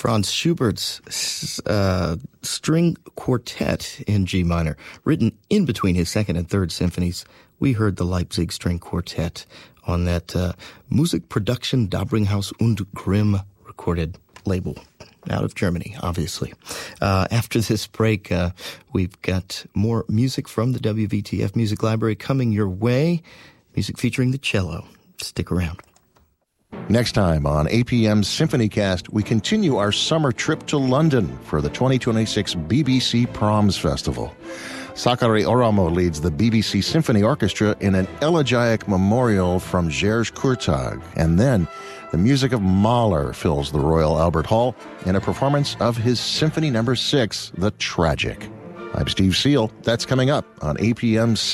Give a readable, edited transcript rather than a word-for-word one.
Franz Schubert's string quartet in G minor, written in between his second and third symphonies. We heard the Leipzig String Quartet on that Musikproduktion Dabringhaus und Grimm recorded label out of Germany, obviously. After this break, we've got more music from the WVTF Music Library coming your way. Music featuring the cello. Stick around. Next time on APM's SymphonyCast, we continue our summer trip to London for the 2026 BBC Proms Festival. Sakari Oramo leads the BBC Symphony Orchestra in an elegiac memorial from Jerzy Kurtag, and then the music of Mahler fills the Royal Albert Hall in a performance of his Symphony No. 6, The Tragic. I'm Steve Seal. That's coming up on APM's